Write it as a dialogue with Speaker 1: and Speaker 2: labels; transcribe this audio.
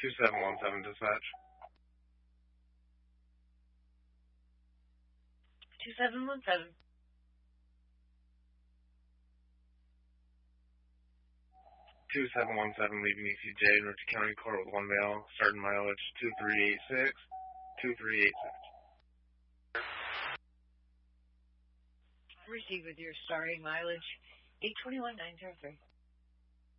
Speaker 1: 2717 dispatch.
Speaker 2: 2717.
Speaker 1: 2717 leaving ECJ, North County Court with 1 mail, starting mileage 2386, 2386.
Speaker 2: Receive with your starting mileage 821,903.